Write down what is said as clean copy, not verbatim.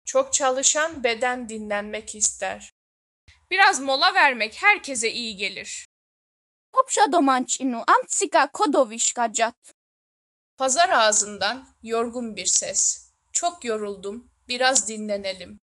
Çok çalışan beden dinlenmek ister. Biraz mola vermek herkese iyi gelir. Kopša domaćinu, amtsika kodoviška džat. Pazar ağzından yorgun bir ses. Çok yoruldum, biraz dinlenelim.